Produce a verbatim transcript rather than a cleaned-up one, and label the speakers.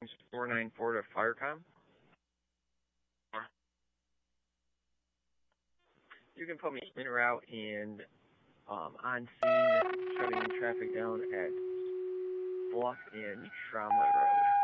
Speaker 1: four nine four to Firecom. You can put me in route and um, on scene, shutting traffic down at Bluff and Tromley Road.